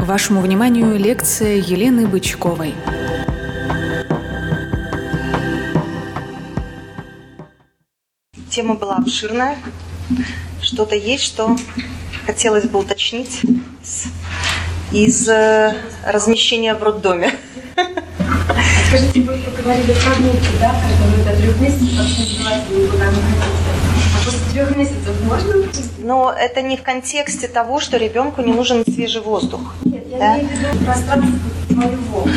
Вашему вниманию лекция Елены Бычковой. Тема была обширная. Что-то есть, что хотелось бы уточнить из размещения в роддоме. Скажите, вы говорили про внуки, да, когда до 3 месяцев вообще желательно никуда не ходить. А после 3 месяцев можно? Но это не в контексте того, что ребенку не нужен свежий воздух. Нет, я имею в виду пространство своего.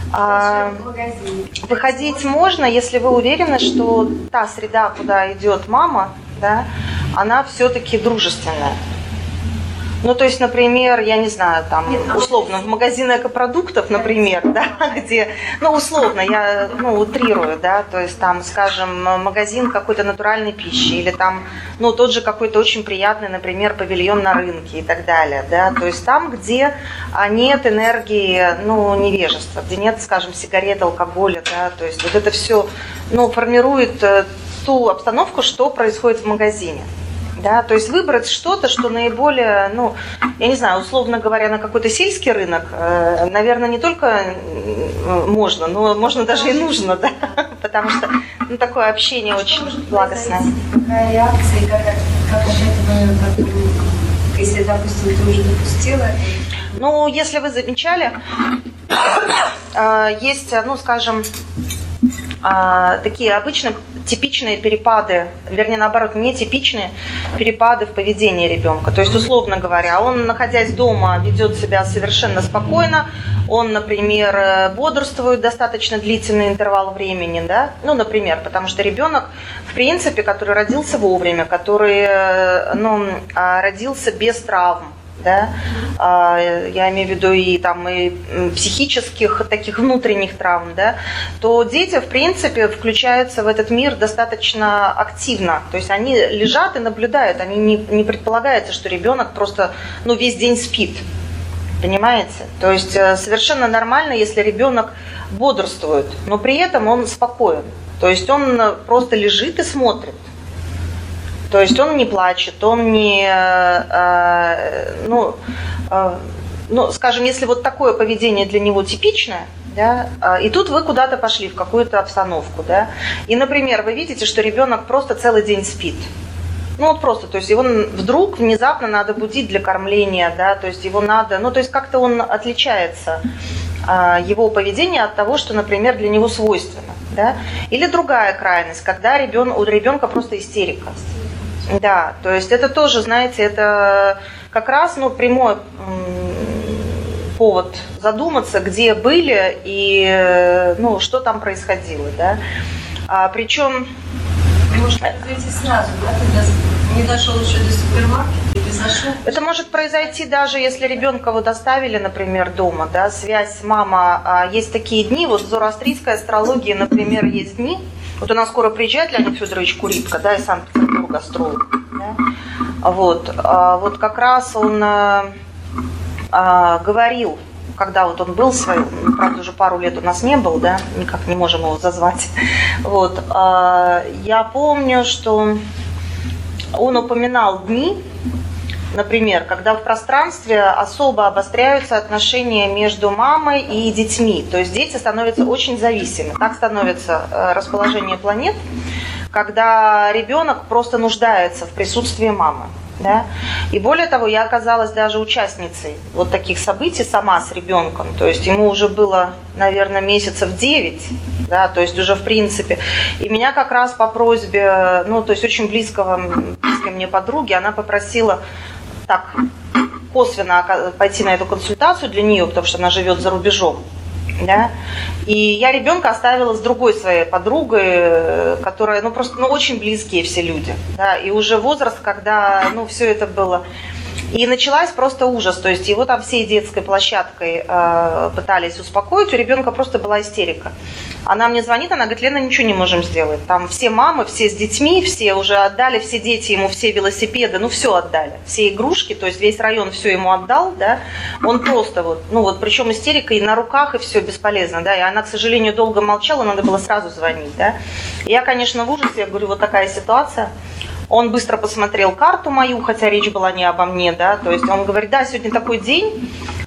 Выходить можно, если вы уверены, что та среда, куда идет мама, да, она все-таки дружественная. Ну, то есть, например, я не знаю, там, условно, в магазин экопродуктов, например, да, где, ну, условно, я, утрирую, да, то есть, там, скажем, магазин какой-то натуральной пищи, или там, тот же какой-то очень приятный, например, павильон на рынке и так далее, да, то есть, там, где нет энергии, невежества, где нет, скажем, сигарет, алкоголя, да, то есть, вот это все, формирует ту обстановку, что происходит в магазине. Да, то есть выбрать что-то, что наиболее, я не знаю, условно говоря, на какой-то сельский рынок, наверное, не только можно, но можно даже и нужно, да, потому что такое общение очень благостное. Какая реакция, как от этого, если, допустим, ты уже допустила? Если вы замечали, есть, скажем, такие обычно типичные перепады, вернее, наоборот, нетипичные перепады в поведении ребенка. То есть, условно говоря, он, находясь дома, ведет себя совершенно спокойно, он, например, бодрствует достаточно длительный интервал времени, да, например, потому что ребенок, в принципе, который родился вовремя, который, родился без травм, да, я имею в виду и психических, таких внутренних травм, да, то дети, в принципе, включаются в этот мир достаточно активно. То есть они лежат и наблюдают, они не предполагается, что ребенок просто весь день спит. Понимаете? То есть совершенно нормально, если ребенок бодрствует, но при этом он спокоен. То есть он просто лежит и смотрит. То есть он не плачет, он не, скажем, если вот такое поведение для него типичное, да, и тут вы куда-то пошли в какую-то обстановку, да, и, например, вы видите, что ребенок просто целый день спит. То есть его вдруг внезапно надо будить для кормления, да, то есть его надо, то есть как-то он отличается, его поведение от того, что, например, для него свойственно, да, или другая крайность, когда у ребенка просто истерика. Да, то есть это тоже, знаете, это как раз прямой повод задуматься, где были и что там происходило, да. Причем... Может произойти сразу, да, когда не дошел еще до супермаркета или зашел? Это может произойти даже если ребенка доставили, например, дома, да, связь мама. Есть такие дни, в зороастрийской астрологии, например, есть дни. Вот у нас скоро приезжает Леонид Федорович Куритко, да, из Санкт-Петербурга, астролог. Да? Вот как раз он говорил, когда он был свой, правда, уже пару лет у нас не был, да, никак не можем его зазвать. Я помню, что он упоминал дни, например, когда в пространстве особо обостряются отношения между мамой и детьми. То есть дети становятся очень зависимы. Так становится расположение планет, когда ребенок просто нуждается в присутствии мамы. Да? И более того, я оказалась даже участницей вот таких событий сама с ребенком. То есть ему уже было, наверное, месяцев 9, да, то есть уже в принципе. И меня как раз по просьбе, то есть очень близкой мне подруги, она попросила так косвенно пойти на эту консультацию для нее, потому что она живет за рубежом. Да? И я ребенка оставила с другой своей подругой, которая, очень близкие все люди. Да? И уже возраст, когда, все это было. И началась просто ужас. То есть его там всей детской площадкой пытались успокоить, у ребенка просто была истерика. Она мне звонит, она говорит: Лена, ничего не можем сделать. Там все мамы, все с детьми, все уже отдали, все дети ему, все велосипеды, все отдали. Все игрушки, то есть весь район все ему отдал, да. Он просто причем истерика и на руках, и все бесполезно, да. И она, к сожалению, долго молчала, надо было сразу звонить, да. И я, конечно, в ужасе, я говорю, вот такая ситуация. Он быстро посмотрел карту мою, хотя речь была не обо мне, да, то есть он говорит: да, сегодня такой день,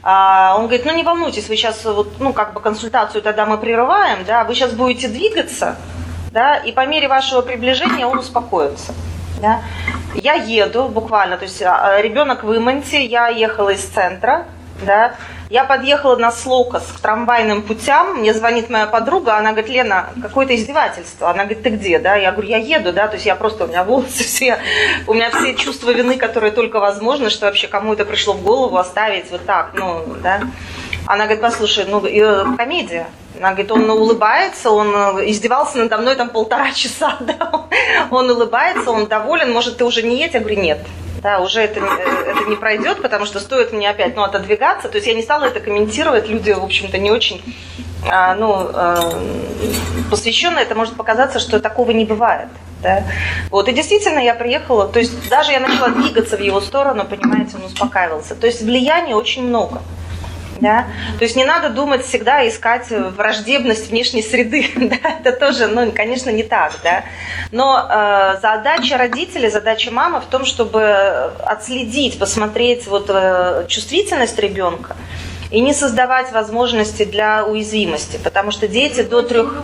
Он говорит, ну не волнуйтесь, вы сейчас вот, ну как бы консультацию тогда мы прерываем, да, вы сейчас будете двигаться, да, и по мере вашего приближения он успокоится. Да. Я еду буквально, то есть ребенок в Иманте, я ехала из центра, да, я подъехала на Слоукас к трамвайным путям, мне звонит моя подруга, она говорит, Лена, какое-то издевательство, она говорит, ты где, да, я говорю, я еду, да, то есть я просто, у меня волосы все, у меня все чувства вины, которые только возможно, что вообще кому это пришло в голову оставить вот так, ну, да. Она говорит, послушай, ну, комедия. Она говорит, он улыбается, он издевался надо мной там 1,5 часа, да? Он улыбается, он доволен, может, ты уже не едешь? Я говорю, нет. Да, уже это не пройдет, потому что стоит мне опять, ну, отодвигаться. То есть я не стала это комментировать, люди, в общем-то, не очень, посвященные. Это может показаться, что такого не бывает. Да? Вот, и действительно я приехала, то есть даже я начала двигаться в его сторону, понимаете, он успокаивался. То есть влияния очень много. Да? То есть не надо думать всегда искать враждебность внешней среды. Да? Это тоже, ну, конечно, не так. Да? Но задача родителей, задача мамы в том, чтобы отследить, посмотреть вот, чувствительность ребенка и не создавать возможности для уязвимости. Потому что дети до 3... Только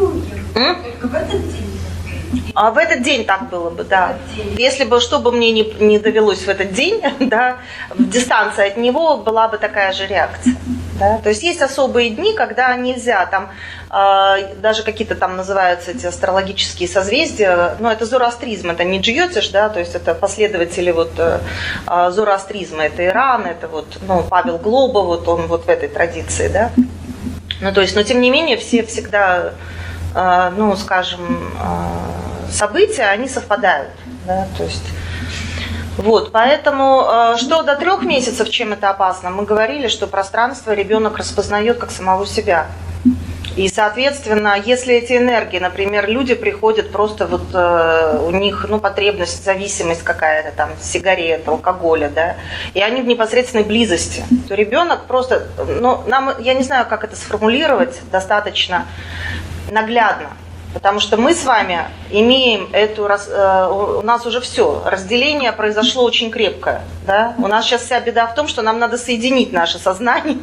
в этот день? А в этот день так было бы, да. Если бы, что бы мне не довелось в этот день, да, в дистанции от него была бы такая же реакция. Да? То есть есть особые дни, когда нельзя, там даже какие-то там называются эти астрологические созвездия, но это зороастризм, это не Джиотиш, да, то есть это последователи вот зороастризма, это Иран, это вот, ну, Павел Глоба, вот он вот в этой традиции, да. Ну, то есть, но тем не менее все всегда, ну, скажем, события, они совпадают, да, то есть, вот, поэтому, что до 3 месяцев, чем это опасно, мы говорили, что пространство ребенок распознает как самого себя, и, соответственно, если эти энергии, например, люди приходят просто вот, у них, ну, потребность, зависимость какая-то, там, сигарет, алкоголя, да, и они в непосредственной близости, то ребенок просто, ну, нам, я не знаю, как это сформулировать достаточно наглядно, потому что мы с вами имеем эту, у нас уже все, разделение произошло очень крепкое, да? У нас сейчас вся беда в том, что нам надо соединить наше сознание,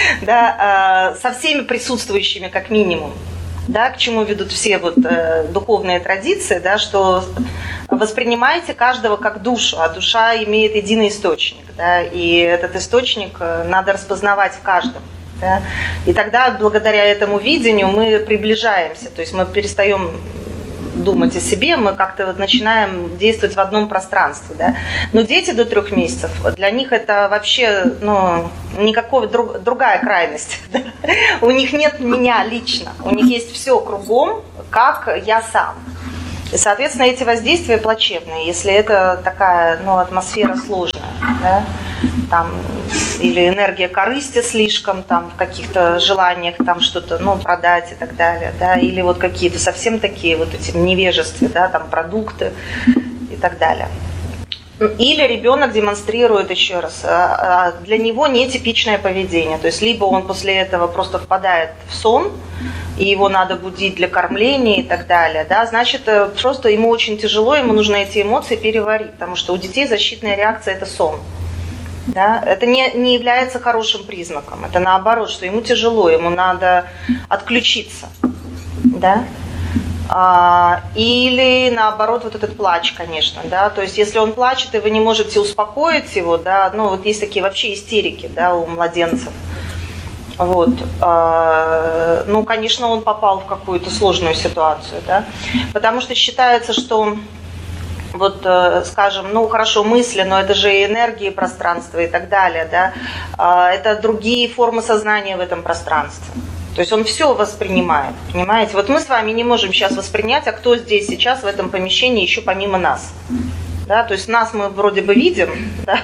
да, со всеми присутствующими как минимум, да, к чему ведут все вот духовные традиции, да, что воспринимайте каждого как душу, а душа имеет единый источник, да, и этот источник надо распознавать в каждом. Да? И тогда, благодаря этому видению, мы приближаемся, то есть мы перестаем думать о себе, мы как-то вот начинаем действовать в одном пространстве. Да? Но дети до 3 месяцев, для них это вообще, ну, никакого другая крайность. Да? У них нет меня лично, у них есть все кругом, как я сам. И, соответственно, эти воздействия плачевные, если это такая, ну, атмосфера сложная, да? Там, или энергия корысти слишком, там, в каких-то желаниях там что-то, ну, продать и так далее, да? Или вот какие-то совсем такие вот эти невежества, да, там, продукты и так далее. Или ребенок демонстрирует, еще раз, для него нетипичное поведение. То есть либо он после этого просто впадает в сон, и его надо будить для кормления и так далее. Да? Значит, просто ему очень тяжело, ему нужно эти эмоции переварить, потому что у детей защитная реакция – это сон. Да? Это не является хорошим признаком. Это наоборот, что ему тяжело, ему надо отключиться. Да? Или наоборот вот этот плач, конечно, да, то есть если он плачет и вы не можете успокоить его, да, ну вот есть такие вообще истерики, да, у младенцев, вот, ну, конечно, он попал в какую-то сложную ситуацию, да, потому что считается, что вот, скажем, ну хорошо, мысли, но это же и энергии пространства и так далее, да, это другие формы сознания в этом пространстве. То есть он все воспринимает, понимаете? Вот мы с вами не можем сейчас воспринять, а кто здесь сейчас в этом помещении еще помимо нас. Да? То есть нас мы вроде бы видим, да?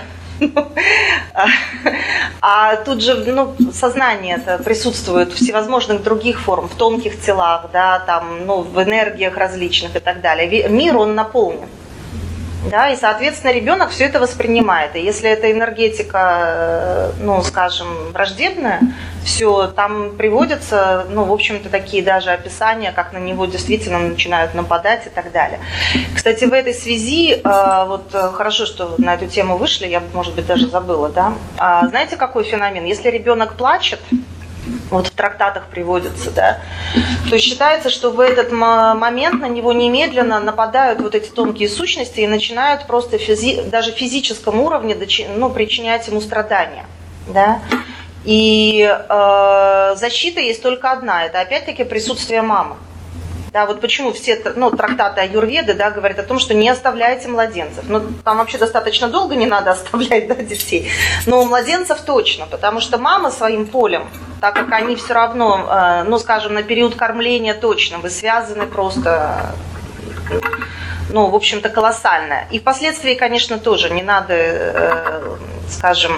А тут же, ну, сознание присутствует в всевозможных других формах, в тонких телах, да, там, ну, в энергиях различных и так далее. Мир, он наполнен. Да, и, соответственно, ребенок все это воспринимает. И если эта энергетика, ну, скажем, враждебная, все, там приводятся, ну, в общем-то, такие даже описания, как на него действительно начинают нападать и так далее. Кстати, в этой связи, вот хорошо, что на эту тему вышли, я, может быть, даже забыла, да. Знаете, какой феномен? Если ребенок плачет, вот в трактатах приводится, да, то считается, что в этот момент на него немедленно нападают вот эти тонкие сущности и начинают просто даже в физическом уровне, ну, причинять ему страдания, да. И защита есть только одна, это опять-таки присутствие мамы. Да, вот почему все, ну, трактаты аюрведы, да, говорят о том, что не оставляйте младенцев. Ну, там вообще достаточно долго не надо оставлять, да, детей. Но у младенцев точно, потому что мама своим полем, так как они все равно, ну, скажем, на период кормления точно, вы связаны просто, ну, в общем-то, колоссально. И впоследствии, конечно, тоже не надо, скажем,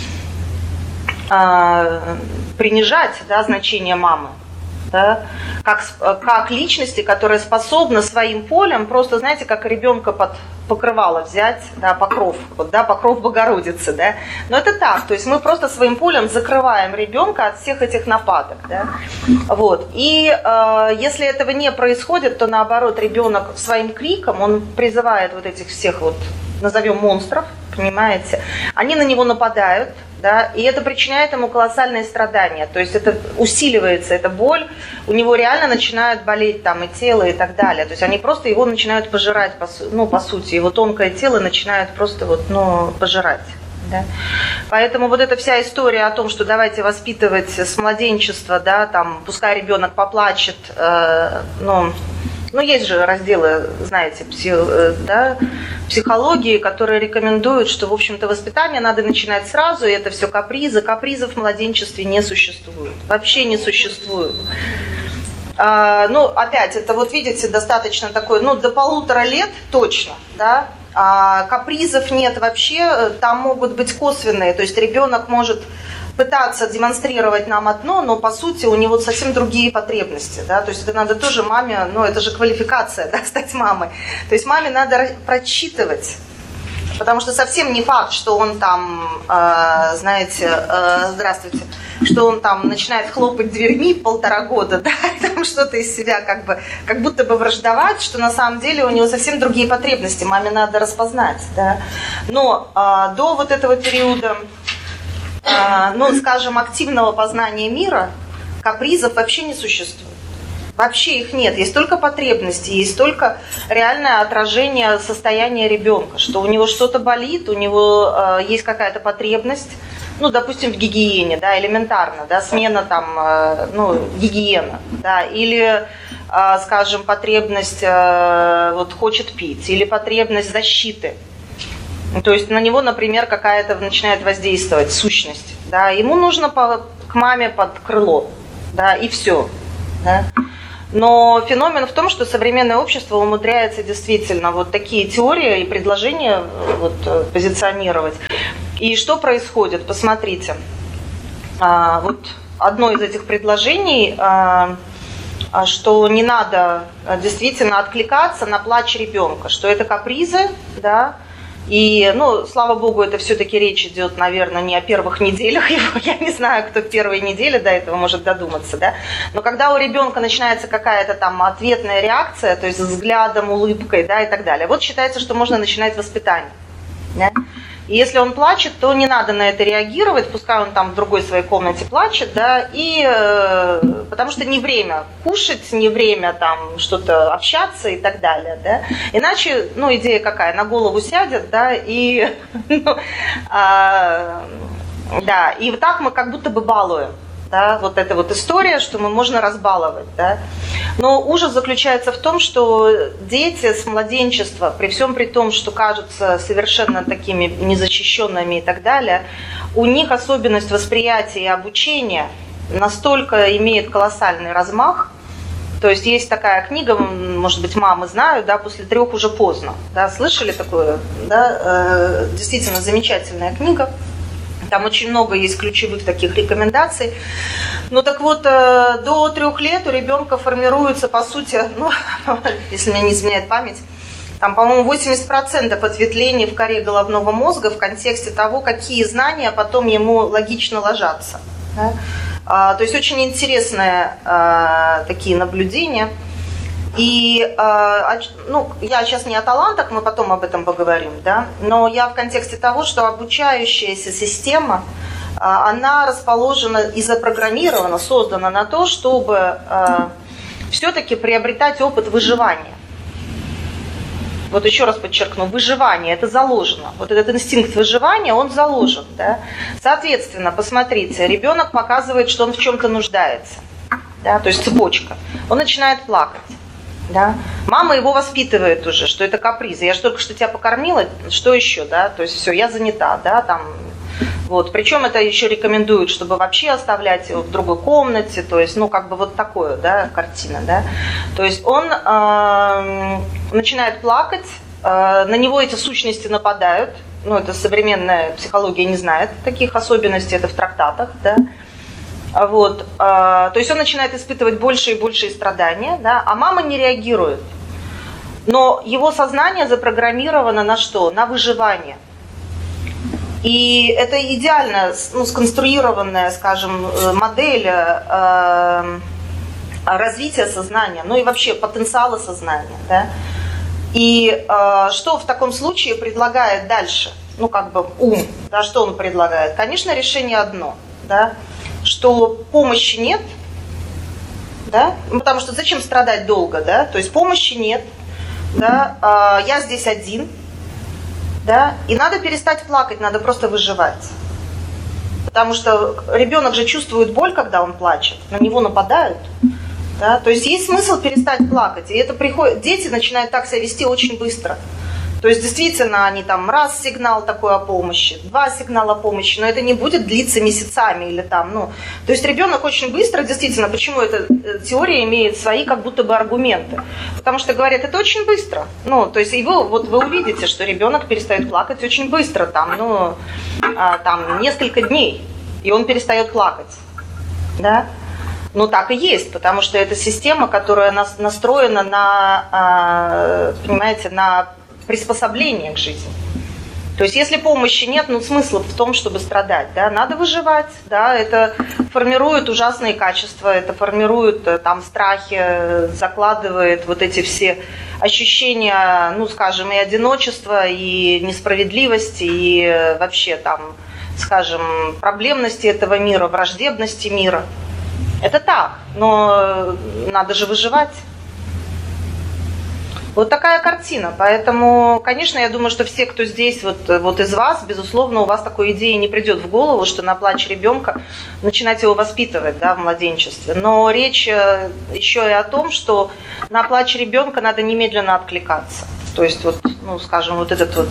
принижать, да, значение мамы. Да, как личности, которая способна своим полем, просто, знаете, как ребенка под покрывало взять, да, покров, вот, да, покров Богородицы, да. Но это так, то есть мы просто своим полем закрываем ребенка от всех этих нападок, да. Вот. И если этого не происходит, то наоборот ребенок своим криком, он призывает вот этих всех вот, назовем, монстров, понимаете, они на него нападают. Да, и это причиняет ему колоссальные страдания, то есть это усиливается, эта боль, у него реально начинают болеть там и тело и так далее, то есть они просто его начинают пожирать, ну, по сути, его тонкое тело начинает просто вот, ну, пожирать. Да. Поэтому вот эта вся история о том, что давайте воспитывать с младенчества, да, там, пускай ребенок поплачет, ну, есть же разделы, знаете, психологии, которые рекомендуют, что, в общем-то, воспитание надо начинать сразу, и это все капризы. Капризов в младенчестве не существует, вообще не существует. Ну, опять, это вот, видите, достаточно такой, ну, до 1,5 лет точно, да, капризов нет вообще, там могут быть косвенные, то есть ребенок может пытаться демонстрировать нам одно, но по сути у него совсем другие потребности, да, то есть это надо тоже маме, ну это же квалификация, да, стать мамой, то есть маме надо прочитывать, потому что совсем не факт, что он там, знаете, здравствуйте, что он там начинает хлопать дверьми в 1,5 года, да, и там что-то из себя как будто бы враждовать, что на самом деле у него совсем другие потребности, маме надо распознать, да, но до вот этого периода, ну, скажем, активного познания мира, капризов вообще не существует. Вообще их нет. Есть только потребности, есть только реальное отражение состояния ребенка, что у него что-то болит, у него есть какая-то потребность, ну, допустим, в гигиене, да, элементарно, да, смена там, ну, гигиена, да, или, скажем, потребность, вот, хочет пить, или потребность защиты. То есть на него, например, какая-то начинает воздействовать сущность. Да, ему нужно к маме под крыло, да, и все. Да. Но феномен в том, что современное общество умудряется действительно вот такие теории и предложения вот, позиционировать. И что происходит? Посмотрите. Вот одно из этих предложений, что не надо действительно откликаться на плач ребенка, что это капризы, да. И, ну, слава богу, это все-таки речь идет, наверное, не о первых неделях его. Я не знаю, кто первые недели до этого может додуматься, да. Но когда у ребенка начинается какая-то там ответная реакция, то есть взглядом, улыбкой, да, и так далее, вот считается, что можно начинать воспитание. Да? И если он плачет, то не надо на это реагировать, пускай он там в другой своей комнате плачет, да, и потому что не время кушать, не время там что-то общаться и так далее, да. Иначе, ну, идея какая, на голову сядет, да, и, ну, да, и вот так мы как будто бы балуем. Да, вот эта вот история, что мы можно разбаловать. Да. Но ужас заключается в том, что дети с младенчества, при всем при том, что кажутся совершенно такими незащищенными и так далее, у них особенность восприятия и обучения настолько имеет колоссальный размах. То есть есть такая книга, может быть, мамы знают, да, после 3 уже поздно. Да, слышали такое? Да, действительно замечательная книга. Там очень много есть ключевых таких рекомендаций. Ну так вот, до 3 лет у ребенка формируется, по сути, ну, если мне не изменяет память, Там, по-моему, 80% ответвлений в коре головного мозга в контексте того, какие знания потом ему логично ложатся. Да? То есть очень интересные такие наблюдения. И я сейчас не о талантах, мы потом об этом поговорим, да? Но я в контексте того, что обучающаяся система, она расположена и запрограммирована, создана на то, чтобы все-таки приобретать опыт выживания. Вот еще раз подчеркну, выживание, это заложено. Вот этот инстинкт выживания, он заложен. Да? Соответственно, посмотрите, ребенок показывает, что он в чем-то нуждается. Да? То есть цепочка. Он начинает плакать. Да? Мама его воспитывает уже, что это капризы. Я же только что тебя покормила, что еще? Да? То есть все, я занята. Да? Там, вот. Причем это еще рекомендуют, чтобы вообще оставлять его в другой комнате. То есть, вот такое, да, картина. Да? То есть он начинает плакать, на него эти сущности нападают. Это современная психология не знает таких особенностей, это в трактатах. Да? Вот. То есть он начинает испытывать больше и большие страдания, да? А мама не реагирует. Но его сознание запрограммировано на что? На выживание. И это идеально сконструированная, скажем, модель развития сознания, и вообще потенциала сознания. Да? И что в таком случае предлагает дальше? Ум. Да, что он предлагает? Конечно, решение одно. Да? Что помощи нет, да? Потому что зачем страдать долго, да? То есть помощи нет, да? Я здесь один, да? И надо перестать плакать, надо просто выживать. Потому что ребенок же чувствует боль, когда он плачет, на него нападают. Да? То есть есть смысл перестать плакать. И это приходит, дети начинают так себя вести очень быстро. То есть действительно они там раз сигнал такой о помощи, два сигнала о помощи, но это не будет длиться месяцами или там, То есть ребенок очень быстро, действительно, почему эта теория имеет свои как будто бы аргументы? Потому что говорят, это очень быстро. То есть вы увидите, что ребенок перестает плакать очень быстро, там несколько дней, и он перестает плакать. Да? Так и есть, потому что это система, которая настроена на, понимаете, на приспособление к жизни. То есть если помощи нет, смысла в том, чтобы страдать. Да? Надо выживать. Да? Это формирует ужасные качества, это формирует страхи, закладывает вот эти все ощущения, скажем, и одиночества, и несправедливости, и вообще проблемности этого мира, враждебности мира. Это так, но надо же выживать. Вот такая картина. Поэтому, конечно, я думаю, что все, кто здесь, вот из вас, безусловно, у вас такой идеи не придет в голову, что на плач ребенка начинать его воспитывать, да, в младенчестве. Но речь еще и о том, что на плач ребенка надо немедленно откликаться. То есть, этот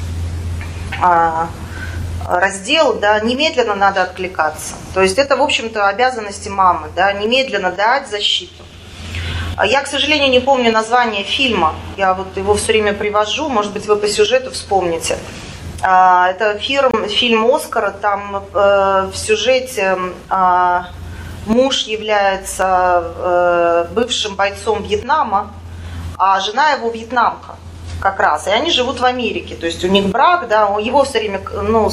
раздел, да, немедленно надо откликаться. То есть это, в общем-то, обязанности мамы, да, немедленно дать защиту. Я, к сожалению, не помню название фильма, я его все время привожу, может быть, вы по сюжету вспомните. Это фильм «Оскар», там в сюжете муж является бывшим бойцом Вьетнама, а жена его вьетнамка как раз, и они живут в Америке, то есть у них брак, да, его все время,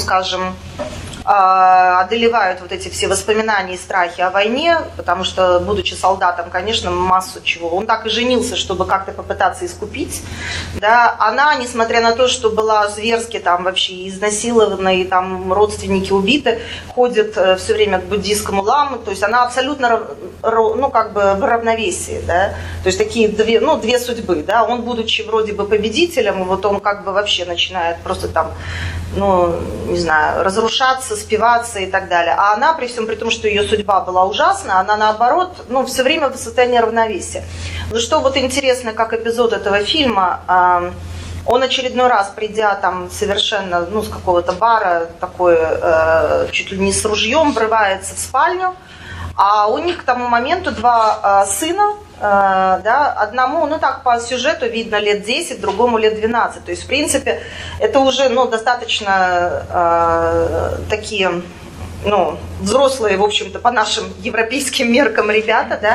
одолевают вот эти все воспоминания и страхи о войне, потому что, будучи солдатом, конечно, массу чего. Он так и женился, чтобы как-то попытаться искупить. Да. Она, несмотря на то, что была зверски там вообще изнасилована, и там родственники убиты, ходит все время к буддийскому ламу, то есть она абсолютно в равновесии. Да. То есть такие две судьбы. Да. Он, будучи вроде бы победителем, вот он вообще начинает просто там, разрушаться, спиваться и так далее. А она, при всем при том, что ее судьба была ужасна, она наоборот, все время в состоянии равновесия. Но что интересно, как эпизод этого фильма, он очередной раз, придя там совершенно, с какого-то бара, такой, чуть ли не с ружьем, врывается в спальню, а у них к тому моменту два сына, да, одному, по сюжету видно лет 10, другому лет 12. То есть, в принципе, это уже, достаточно такие, взрослые, в общем-то, по нашим европейским меркам ребята, да,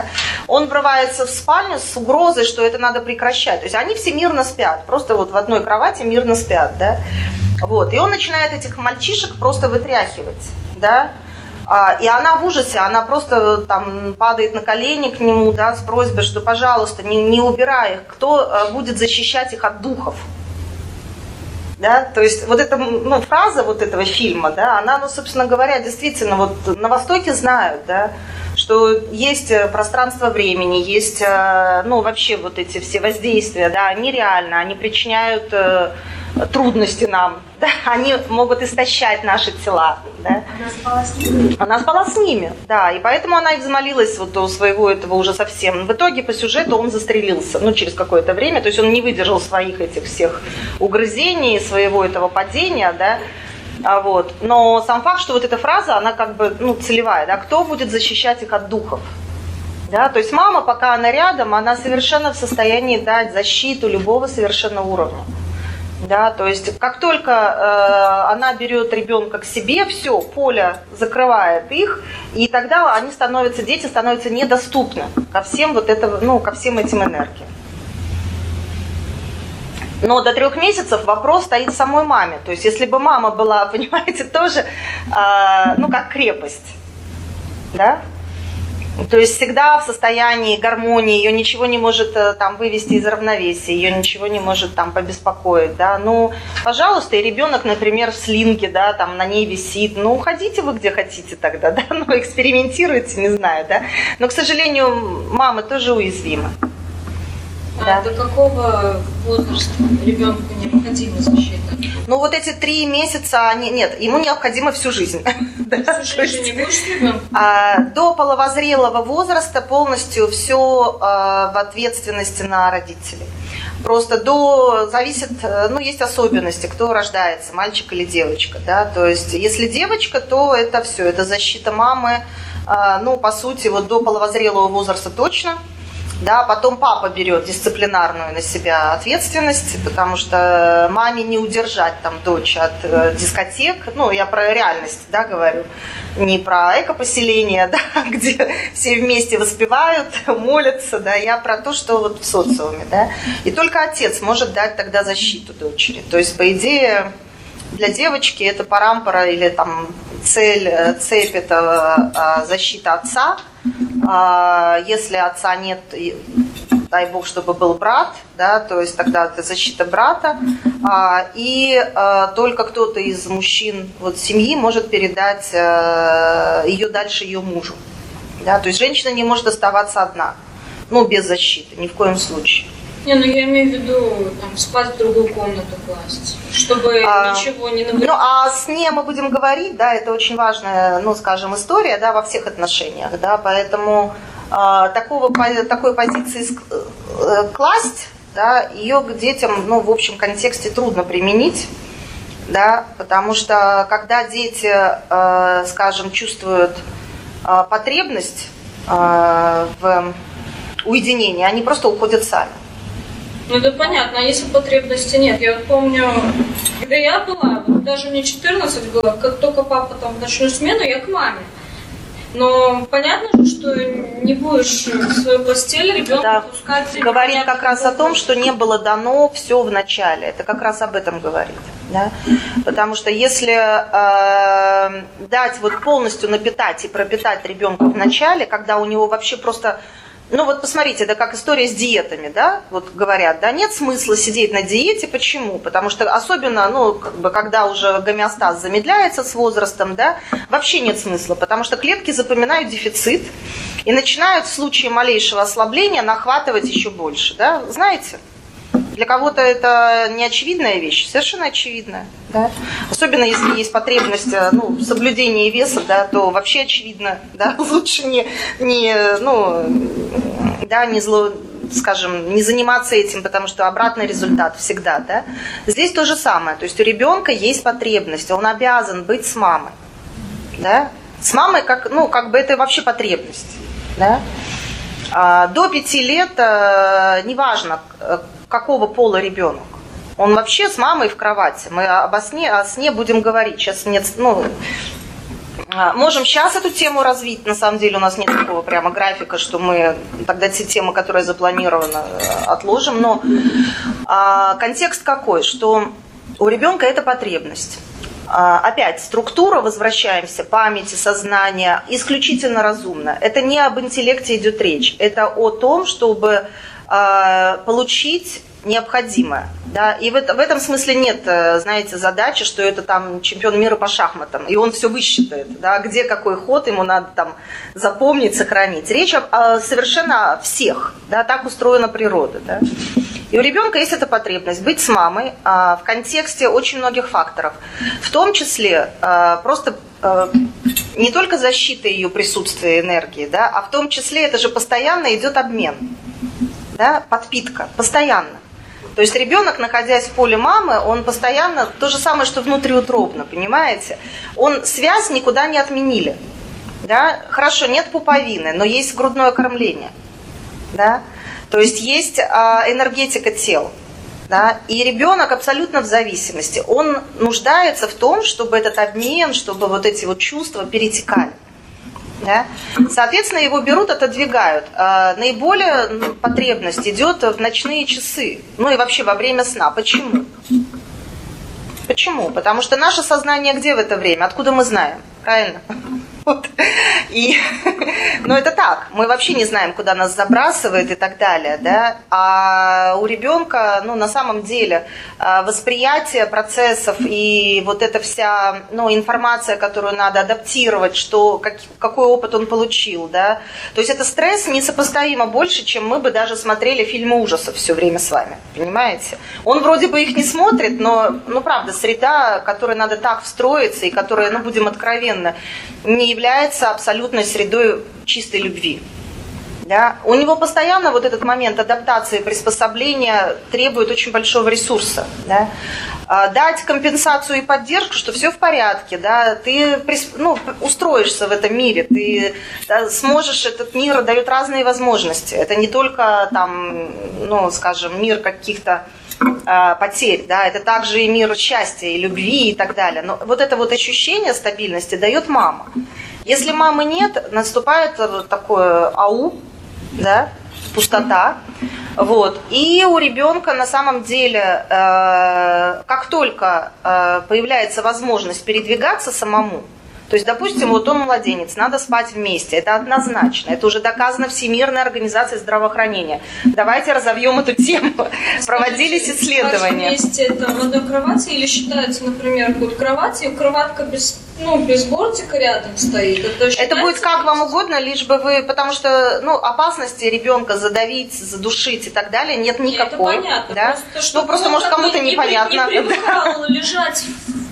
он врывается в спальню с угрозой, что это надо прекращать. То есть они все мирно спят, просто вот в одной кровати мирно спят, да. Вот. И он начинает этих мальчишек просто вытряхивать, да. И она в ужасе, она просто там падает на колени к нему, да, с просьбой, что, пожалуйста, не убирай их, кто будет защищать их от духов. Да? То есть вот эта фраза вот этого фильма, да, она, собственно говоря, действительно, вот на Востоке знают, да, что есть пространство времени, есть, вообще вот эти все воздействия, да, они реальны, они причиняют трудности нам, да, они могут истощать наши тела. Да. Она спала с ними? Она спала с ними, да, и поэтому она и взмолилась вот у своего этого уже совсем. В итоге по сюжету он застрелился, через какое-то время, то есть он не выдержал своих этих всех угрызений, своего этого падения, да. Вот. Но сам факт, что вот эта фраза, она как бы целевая, да, кто будет защищать их от духов? Да, то есть мама, пока она рядом, она совершенно в состоянии дать защиту любого совершенно уровня. Да, то есть как только она берет ребенка к себе, все, поле закрывает их, и тогда дети становятся недоступны ко всем ко всем этим энергиям. Но до 3 месяцев вопрос стоит в самой маме. То есть если бы мама была, понимаете, тоже, как крепость, да? То есть всегда в состоянии гармонии, ее ничего не может там вывести из равновесия, ее ничего не может там побеспокоить, да. Пожалуйста, и ребенок, например, в слинге, да, там на ней висит, ходите вы где хотите тогда, да, экспериментируйте, не знаю, да. Но, к сожалению, мамы тоже уязвимы. Да. До какого возраста ребенку необходима защита? Вот эти 3 месяца, ему необходимо всю жизнь. Всю жизнь не будешь с ребенком? До половозрелого возраста полностью все в ответственности на родителей. Просто зависит, есть особенности, кто рождается, мальчик или девочка, да, то есть если девочка, то это все, это защита мамы, по сути, до половозрелого возраста точно. Да, потом папа берет дисциплинарную на себя ответственность, потому что маме не удержать там дочь от дискотек. Я про реальность, да, говорю, не про экопоселение, да, где все вместе воспевают, молятся, да, я про то, что вот в социуме, да. И только отец может дать тогда защиту дочери. То есть, по идее, для девочки это парампора или там цепь это защита отца. Если отца нет, дай бог, чтобы был брат, да, то есть тогда это защита брата, и только кто-то из мужчин семьи может передать ее дальше ее мужу. Да, то есть женщина не может оставаться одна, без защиты, ни в коем случае. Я имею в виду спать в другую комнату класть, чтобы ничего не наблюдать. О сне мы будем говорить, да, это очень важная, история, да, во всех отношениях, да, поэтому такой позиции класть, да, ее к детям, в общем контексте трудно применить, да, потому что когда дети, чувствуют потребность в уединении, они просто уходят сами. Это понятно, а если потребности нет? Я помню, когда я была, даже мне 14 было, как только папа в ночную смену, я к маме. Но понятно же, что не будешь в свою постель ребенка пускать. Говорит как раз о том, что не было дано все в начале. Это как раз об этом говорит. Да? Потому что если дать полностью напитать и пропитать ребенка в начале, когда у него вообще просто... посмотрите, это как история с диетами, да, говорят, да, нет смысла сидеть на диете, почему? Потому что особенно, когда уже гомеостаз замедляется с возрастом, да, вообще нет смысла, потому что клетки запоминают дефицит и начинают в случае малейшего ослабления нахватывать еще больше, да, знаете? Для кого-то это не очевидная вещь, совершенно очевидная, да? Особенно если есть потребность в соблюдении веса, да, то вообще очевидно, да, лучше не заниматься этим, потому что обратный результат всегда, да. Здесь то же самое, то есть у ребенка есть потребность, он обязан быть с мамой, да. С мамой как бы это вообще потребность, да. До 5 лет неважно, какого пола ребенок. Он вообще с мамой в кровати. Мы о сне будем говорить. Сейчас нет, Можем сейчас эту тему развить. На самом деле у нас нет такого прямо графика, что мы тогда те темы, которые запланированы, отложим. Но контекст какой? Что у ребенка это потребность. Опять, структура, возвращаемся, памяти, сознания, исключительно разумно. Это не об интеллекте идет речь. Это о том, чтобы получить необходимое. Да? И в этом смысле нет, знаете, задачи, что это там чемпион мира по шахматам, и он все высчитает, да? Где какой ход ему надо там запомнить, сохранить. Речь совершенно о всех, да? Так устроена природа. Да? И у ребенка есть эта потребность быть с мамой в контексте очень многих факторов, в том числе просто не только защита ее присутствия энергии, да? А в том числе это же постоянно идет обмен, да? Подпитка, постоянно. То есть ребенок, находясь в поле мамы, он постоянно, то же самое, что внутриутробно, понимаете? Связь никуда не отменили. Да? Хорошо, нет пуповины, но есть грудное кормление. Да? То есть есть энергетика тел. Да? И ребенок абсолютно в зависимости. Он нуждается в том, чтобы этот обмен, чтобы вот эти вот чувства перетекали. Да? Соответственно, его берут, отодвигают. Наиболее потребность идет в ночные часы, ну и вообще во время сна. Почему? Почему? Потому что наше сознание где в это время? Откуда мы знаем? Правильно? Вот. Но это так. Мы вообще не знаем, куда нас забрасывает и так далее. Да? А у ребенка, на самом деле, восприятие процессов и вот эта вся информация, которую надо адаптировать, какой опыт он получил. Да? То есть это стресс несопоставимо больше, чем мы бы даже смотрели фильмы ужасов все время с вами. Понимаете? Он вроде бы их не смотрит, но правда, среда, в которой надо так встроиться и которая, будем откровенны, не является абсолютной средой чистой любви. Да? У него постоянно вот этот момент адаптации, приспособления требует очень большого ресурса. Да? Дать компенсацию и поддержку, что все в порядке, да? Ты устроишься в этом мире, ты сможешь, этот мир дает разные возможности. Это не только мир каких-то потерь, да? Это также и мир счастья, и любви и так далее. Но вот это вот ощущение стабильности дает мама. Если мамы нет, наступает такое ау, да, пустота. Вот. И у ребенка на самом деле, как только появляется возможность передвигаться самому, то есть, допустим, вот он младенец, надо спать вместе, это однозначно, это уже доказано Всемирной организацией здравоохранения. Давайте разовьем эту тему. Проводились исследования. Спать вместе это в одной кровати или считается, например, вот кровать и кроватка без бортика рядом стоит? Это будет как вам угодно, лишь бы вы, потому что опасности ребенка задавить, задушить и так далее нет никакой. Это понятно. Да? Просто может кому-то непонятно. Не привыкал лежать.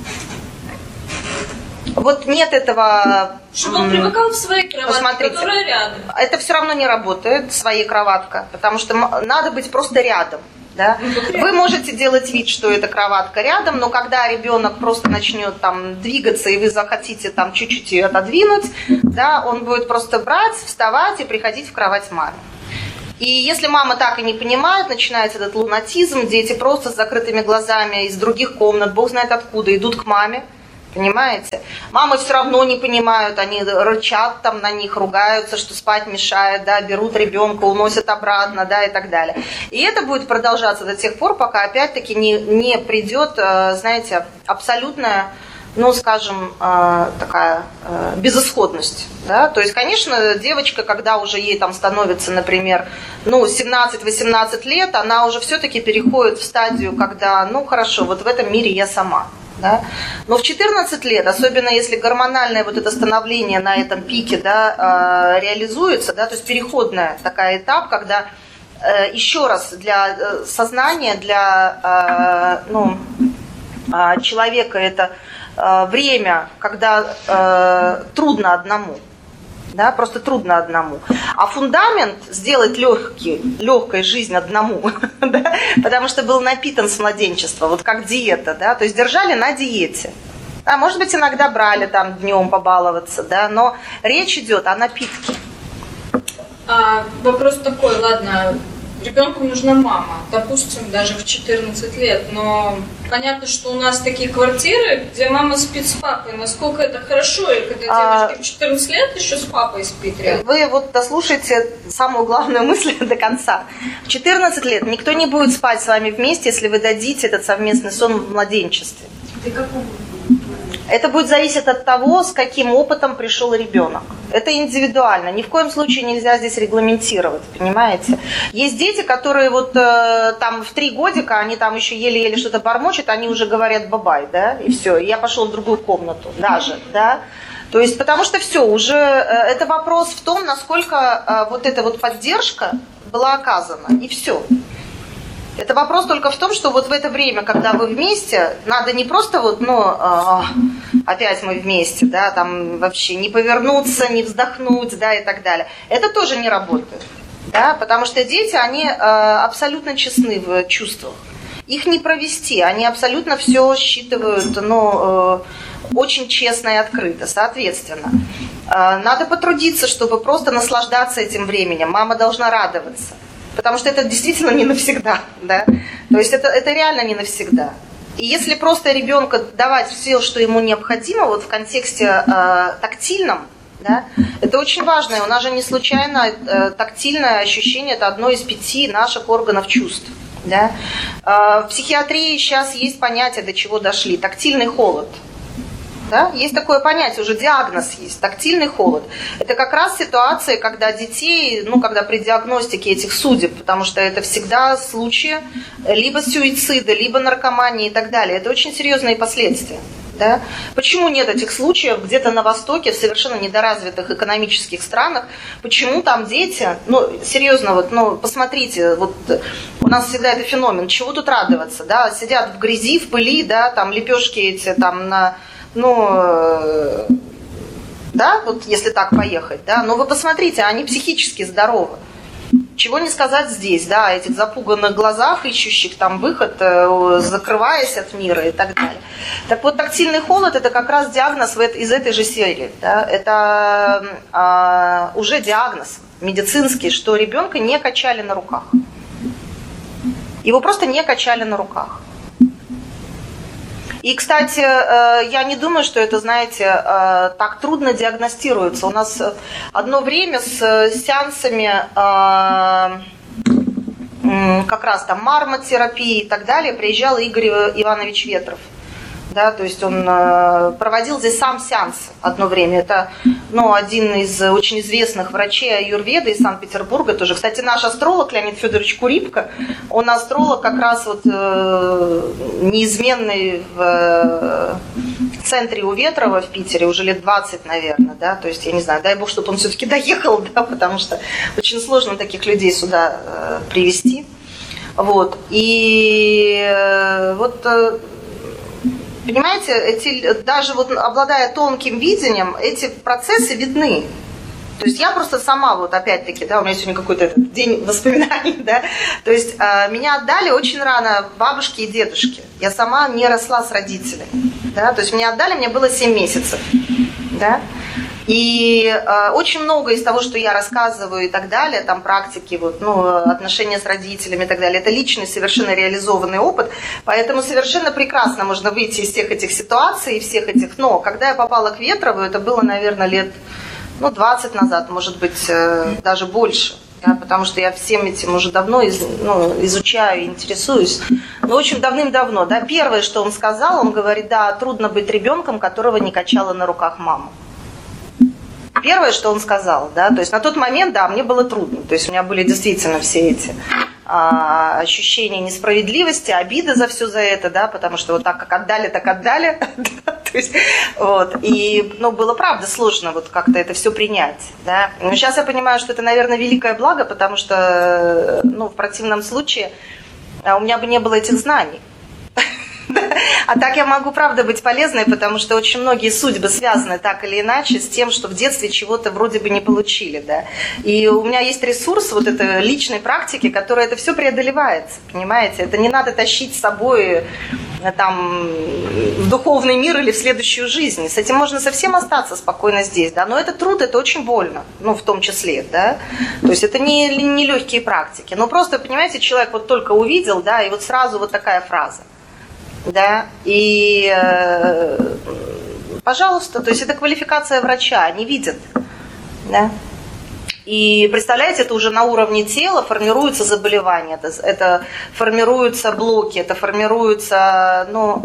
Вот нет этого... Чтобы он привыкал в своей кроватке, которая рядом. Это все равно не работает, своей кроватка, потому что надо быть просто рядом. Да? Вы можете делать вид, что это кроватка рядом, но когда ребенок просто начнет двигаться, и вы захотите чуть-чуть ее отодвинуть, да, он будет просто брать, вставать и приходить в кровать маме. И если мама так и не понимает, начинается этот лунатизм, дети просто с закрытыми глазами из других комнат, бог знает откуда, идут к маме. Понимаете? Мамы все равно не понимают, они рычат на них, ругаются, что спать мешает, да, берут ребенка, уносят обратно, да, и так далее. И это будет продолжаться до тех пор, пока опять-таки не придет, знаете, абсолютная, такая безысходность. Да? То есть, конечно, девочка, когда уже ей становится, например, 17-18 лет, она уже все-таки переходит в стадию, когда, хорошо, вот в этом мире я сама. Да? Но в 14 лет, особенно если гормональное вот это становление на этом пике, да, реализуется, да, то есть переходный такой этап, когда еще раз для сознания, для человека это время, когда трудно одному. Да, просто трудно одному. А фундамент сделать легкой жизнь одному, да, потому что был напитан с младенчества, вот как диета, да, то есть держали на диете. А может быть, иногда брали днем побаловаться, да, но речь идет о напитке. Вопрос такой, ладно, ребенку нужна мама, допустим, даже в 14 лет, но понятно, что у нас такие квартиры, где мама спит с папой, насколько это хорошо, и когда девочке в 14 лет еще с папой спит рядом. Вы вот дослушайте самую главную мысль до конца. В 14 лет никто не будет спать с вами вместе, если вы дадите этот совместный сон в младенчестве. Это будет зависеть от того, с каким опытом пришел ребенок. Это индивидуально. Ни в коем случае нельзя здесь регламентировать, понимаете? Есть дети, которые вот там в 3 годика, они там еще еле-еле что-то бормочут, они уже говорят бабай, да, и все. И я пошел в другую комнату даже, да. То есть, потому что все, уже это вопрос в том, насколько вот эта вот поддержка была оказана, и все. Это вопрос только в том, что вот в это время, когда вы вместе, надо не просто вот, опять мы вместе, да, там вообще не повернуться, не вздохнуть, да, и так далее. Это тоже не работает, да, потому что дети, они абсолютно честны в чувствах. Их не провести, они абсолютно все считывают, очень честно и открыто, соответственно. Надо потрудиться, чтобы просто наслаждаться этим временем. Мама должна радоваться. Потому что это действительно не навсегда, да? То есть это реально не навсегда. И если просто ребенку давать все, что ему необходимо, вот в контексте тактильном, да, это очень важно. У нас же не случайно тактильное ощущение – это одно из 5 наших органов чувств. Да? В психиатрии сейчас есть понятие, до чего дошли – тактильный холод. Да? Есть такое понятие, уже диагноз есть, тактильный холод. Это как раз ситуация, когда детей, когда при диагностике этих судеб, потому что это всегда случаи либо суицида, либо наркомании и так далее. Это очень серьезные последствия. Да? Почему нет этих случаев где-то на Востоке, в совершенно недоразвитых экономических странах? Почему там дети, серьезно, посмотрите, вот у нас всегда это феномен, чего тут радоваться, да? Сидят в грязи, в пыли, да, там лепешки эти там на... да, вот если так поехать, да, но вы посмотрите, они психически здоровы. Чего не сказать здесь, да, о этих запуганных глазах, ищущих там выход, закрываясь от мира и так далее. Так вот, тактильный холод – это как раз диагноз из этой же серии, да, это уже диагноз медицинский, что ребенка не качали на руках. Его просто не качали на руках. И, кстати, я не думаю, что это, знаете, так трудно диагностируется. У нас одно время с сеансами как раз там мармотерапии и так далее приезжал Игорь Иванович Ветров. Да, то есть он проводил здесь сам сеанс одно время. Это один из очень известных врачей аюрведы из Санкт-Петербурга тоже. Кстати, наш астролог Леонид Федорович Курипко, он астролог как раз вот неизменный в центре у Ветрова в Питере уже лет 20, наверное. Да? То есть, я не знаю, дай бог, чтобы он все-таки доехал, да, потому что очень сложно таких людей сюда привезти. Вот. И вот... Понимаете, даже вот обладая тонким видением, эти процессы видны. То есть я просто сама, вот опять-таки, да, у меня сегодня какой-то день воспоминаний, да, то есть меня отдали очень рано бабушки и дедушки. Я сама не росла с родителями, да, то есть меня отдали, мне было 7 месяцев, да. И очень много из того, что я рассказываю и так далее, там практики, вот, отношения с родителями и так далее, это личный, совершенно реализованный опыт, поэтому совершенно прекрасно можно выйти из всех этих ситуаций, и всех этих, но когда я попала к Ветрову, это было, наверное, лет 20 назад, может быть, даже больше. Да, потому что я всем этим уже давно изучаю, интересуюсь. Но очень давным-давно. Да, первое, что он сказал, он говорит, да, трудно быть ребенком, которого не качала на руках мама. Первое, что он сказал, да, то есть на тот момент, да, мне было трудно, то есть у меня были действительно все эти ощущения несправедливости, обиды за все за это, да, потому что вот так как отдали, так отдали, то есть, вот, и, было правда сложно вот как-то это все принять, да, но сейчас я понимаю, что это, наверное, великое благо, потому что, в противном случае у меня бы не было этих знаний. А так я могу, правда, быть полезной, потому что очень многие судьбы связаны так или иначе с тем, что в детстве чего-то вроде бы не получили, да. И у меня есть ресурс вот этой личной практики, которая это все преодолевается, понимаете? Это не надо тащить с собой там в духовный мир или в следующую жизнь. С этим можно совсем остаться спокойно здесь, да. Но это труд, это очень больно, ну, в том числе, да. То есть это не легкие практики. Но просто, понимаете, человек вот только увидел, да, и вот сразу вот такая фраза. Да, и, пожалуйста, то есть это квалификация врача, они видят, да. И представляете, это уже на уровне тела формируются заболевания, это формируются блоки, это формируются, ну,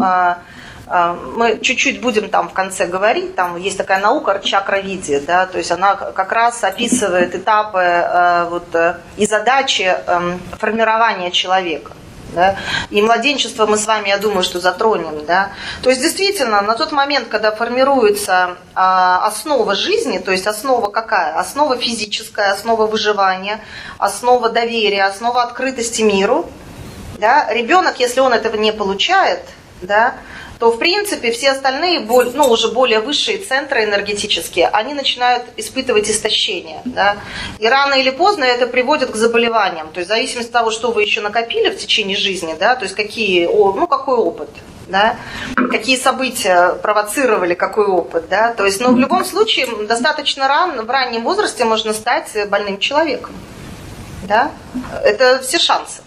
мы чуть-чуть будем там в конце говорить, там есть такая наука чакровидия, да, то есть она как раз описывает этапы вот, и задачи формирования человека. Да? И младенчество мы с вами, я думаю, что затронем. Да? То есть действительно, на тот момент, когда формируется основа жизни, то есть основа какая? Основа физическая, основа выживания, основа доверия, основа открытости миру. Да? Ребенок, если он этого не получает, да, то в принципе все остальные, ну, уже более высшие центры энергетические, они начинают испытывать истощение. Да? И рано или поздно это приводит к заболеваниям. То есть в зависимости от того, что вы еще накопили в течение жизни, да, то есть какой опыт, да, какие события провоцировали какой опыт. Да? То есть, но в любом случае достаточно в раннем возрасте можно стать больным человеком. Да? Это все шансы.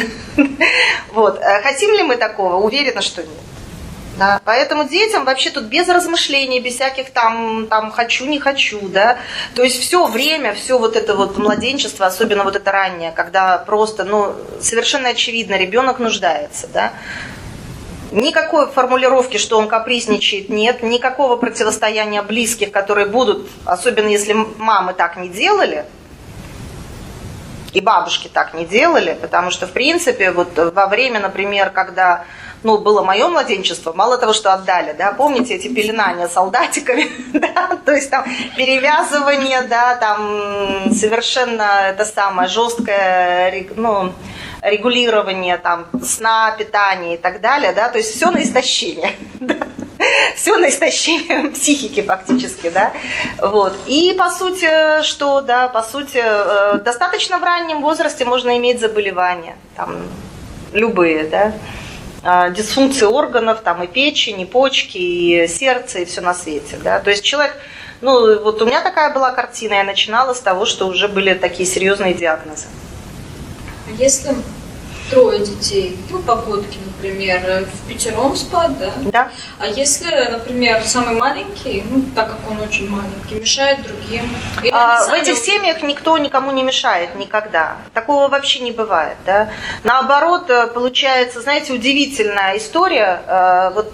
Вот. Хотим ли мы такого? Уверена, что нет. Да, поэтому детям вообще тут без размышлений, без всяких там хочу, не хочу, да. То есть все время, все вот это вот младенчество, особенно вот это раннее, когда просто, ну, совершенно очевидно, ребенок нуждается, да. Никакой формулировки, что он капризничает, нет. Никакого противостояния близких, которые будут, особенно если мамы так не делали, и бабушки так не делали, потому что, в принципе, вот во время, например, когда, ну, было мое младенчество, мало того, что отдали, да, помните эти пеленания солдатиками, да, то есть там перевязывание, да, там совершенно это самое жесткое, ну, регулирование там сна, питания и так далее, да, то есть все на истощение, да. Все на истощение психики фактически, да, вот. И по сути, что, да, по сути, достаточно в раннем возрасте можно иметь заболевания, там, любые, да, дисфункции органов, там, и печень, и почки, и сердце, и все на свете, да, то есть человек, ну, вот у меня такая была картина, я начинала с того, что уже были такие серьезные диагнозы. Если 3 детей, ну, погодки, например, впятером спать, да? Да. А если, например, самый маленький, ну, так как он очень маленький, мешает другим? В этих семьях никто никому не мешает никогда. Такого вообще не бывает, да? Наоборот, получается, знаете, удивительная история. Вот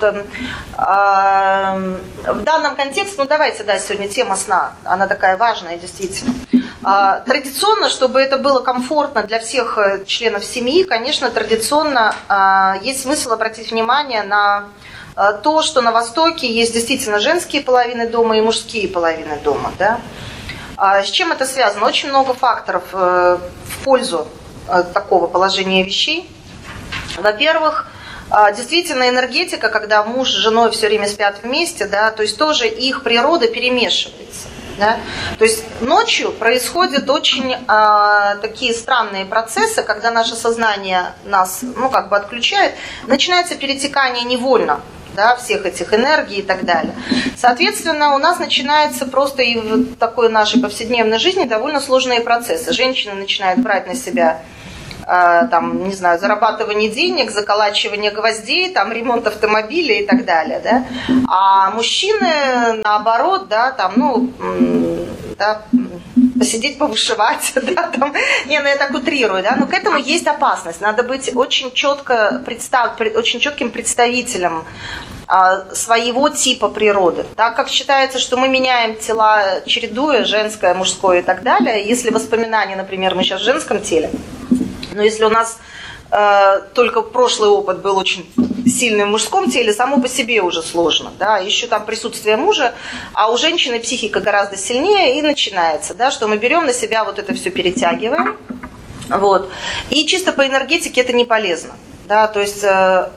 в данном контексте, ну, давайте, да, сегодня тема сна, она такая важная, действительно. Традиционно, чтобы это было комфортно для всех членов семьи, конечно, традиционно есть смысл обратить внимание на то, что на Востоке есть действительно женские половины дома и мужские половины дома. Да? С чем это связано? Очень много факторов в пользу такого положения вещей. Во-первых, действительно энергетика, когда муж с женой все время спят вместе, да, то есть тоже их природа перемешивается. Да? То есть ночью происходят очень такие странные процессы, когда наше сознание нас, ну, как бы отключает, начинается перетекание невольно, да, всех этих энергий и так далее. Соответственно, у нас начинается просто и в такой нашей повседневной жизни довольно сложные процессы. Женщина начинает брать на себя там, не знаю, зарабатывание денег, заколачивание гвоздей, там, ремонт автомобиля и так далее, да, а мужчины, наоборот, да, там, ну, да, посидеть, повышивать, да, там, не, ну, я так утрирую, да, но к этому есть опасность, надо быть очень очень четким представителем своего типа природы. Так как считается, что мы меняем тела, чередуя женское, мужское и так далее, если воспоминания, например, мы сейчас в женском теле, но если у нас только прошлый опыт был очень сильным в мужском теле, само по себе уже сложно. Да? Еще там присутствие мужа, а у женщины психика гораздо сильнее, и начинается, да, что мы берем на себя вот это все, перетягиваем. Вот. И чисто по энергетике это не полезно. Да, то есть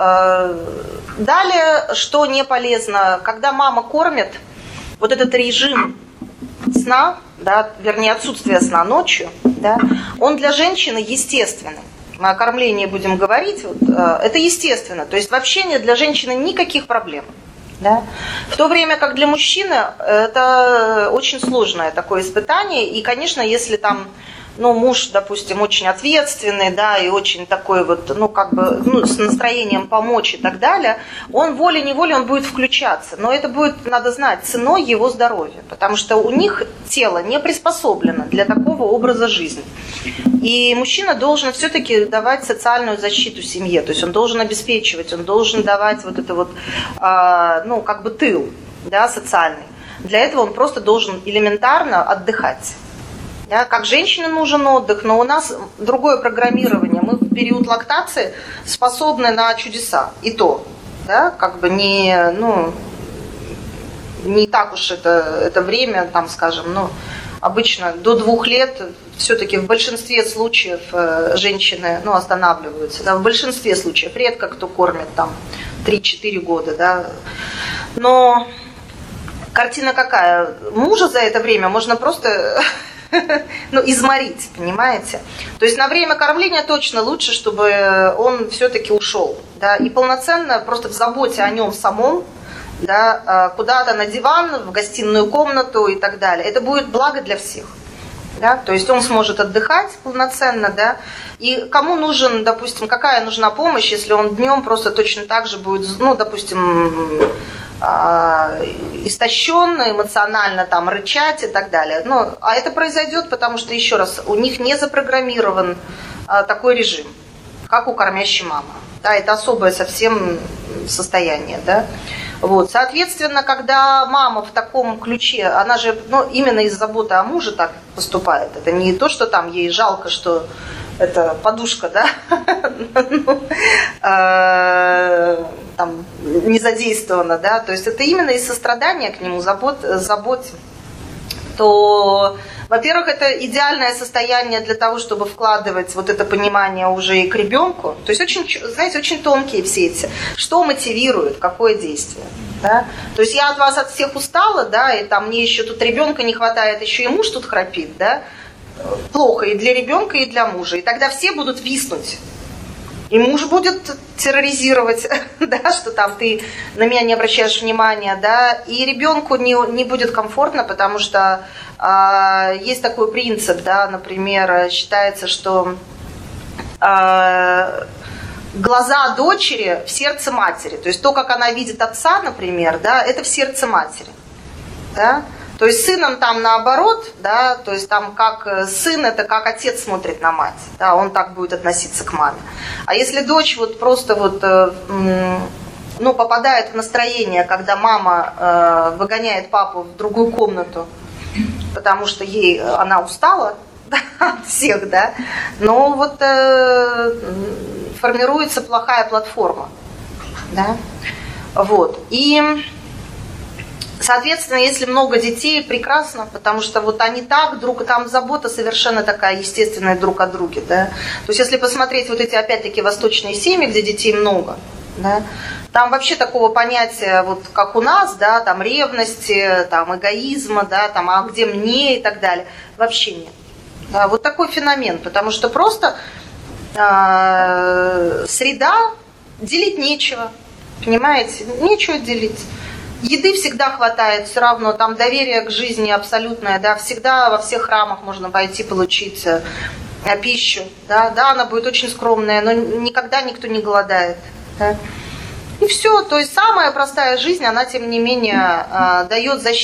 далее, что не полезно, когда мама кормит, вот этот режим сна, да, вернее отсутствие сна ночью, да, он для женщины естественный. Мы о кормлении будем говорить, вот, это естественно. То есть вообще нет для женщины никаких проблем. Да? В то время как для мужчины это очень сложное такое испытание. И, конечно, если там муж, допустим, очень ответственный, да, и очень такой вот, с настроением помочь и так далее, он волей-неволей он будет включаться. Но это будет, надо знать, ценой его здоровья, потому что у них тело не приспособлено для такого образа жизни. И мужчина должен все-таки давать социальную защиту семье, то есть он должен обеспечивать, он должен давать вот это вот, тыл, да, социальный. Для этого он просто должен элементарно отдыхать. Да, как женщине нужен отдых, но у нас другое программирование. Мы в период лактации способны на чудеса. И то, да, не так уж это время, там, скажем, обычно до 2 лет все-таки в большинстве случаев женщины останавливаются. Да, в большинстве случаев. Редко кто кормит там 3-4 года. Да. Но картина какая? Мужа за это время можно просто... изморить, понимаете? То есть на время кормления точно лучше, чтобы он все-таки ушел, да, и полноценно просто в заботе о нем самом, да, куда-то на диван, в гостиную комнату и так далее. Это будет благо для всех, да, то есть он сможет отдыхать полноценно, да, и кому нужен, допустим, какая нужна помощь, если он днем просто точно так же будет, допустим, истощенно, эмоционально там рычать и так далее. А это произойдет, потому что, еще раз, у них не запрограммирован такой режим, как у кормящей мамы. Да, это особое совсем состояние. Да? Вот. Соответственно, когда мама в таком ключе, она же именно из заботы о муже так поступает. Это не то, что там ей жалко, что это подушка, да, там не задействована, да, то есть это именно из сострадания к нему, заботе, то, во-первых, это идеальное состояние для того, чтобы вкладывать вот это понимание уже и к ребенку. То есть очень, знаете, очень тонкие все эти, что мотивирует, какое действие. Да? То есть я от вас от всех устала, да, и там мне еще тут ребенка не хватает, еще и муж тут храпит, да. Плохо и для ребенка, и для мужа. И тогда все будут виснуть. И муж будет терроризировать, да, что там ты на меня не обращаешь внимания, да, и ребенку не будет комфортно, потому что есть такой принцип, да, например, считается, что глаза дочери в сердце матери. То есть то, как она видит отца, например, да, это в сердце матери. Да? То есть сыном там наоборот, да, то есть там как сын, это как отец смотрит на мать, да, он так будет относиться к маме. А если дочь вот просто вот, попадает в настроение, когда мама выгоняет папу в другую комнату, потому что она устала, да, от всех, да, но вот формируется плохая платформа, да, вот, и... Соответственно, если много детей, прекрасно, потому что вот они так, там забота совершенно такая естественная друг о друге, да. То есть если посмотреть вот эти, опять-таки, восточные семьи, где детей много, да, там вообще такого понятия, вот как у нас, да, там ревности, там эгоизма, да, там, а где мне и так далее, вообще нет. Да, вот такой феномен, потому что просто среда, делить нечего, понимаете, нечего делить. Еды всегда хватает, все равно, там доверие к жизни абсолютное, да, всегда во всех храмах можно пойти получить пищу, да, она будет очень скромная, но никогда никто не голодает, да. И все, то есть самая простая жизнь, она тем не менее дает защиту.